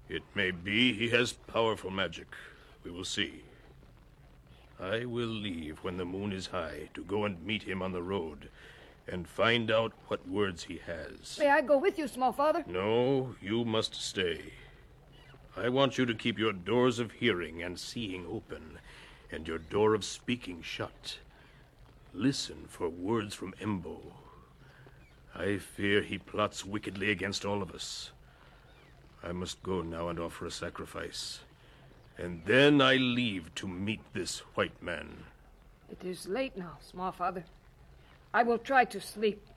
It may be he has powerful magic. We will see. I will leave when the moon is high to go and meet him on the road and find out what words he has. May I go with you, small father? No, you must stay. I want you to keep your doors of hearing and seeing open, and your door of speaking shut. Listen for words from Embo. I fear he plots wickedly against all of us. I must go now and offer a sacrifice. And then I leave to meet this white man. It is late now, small father. I will try to sleep.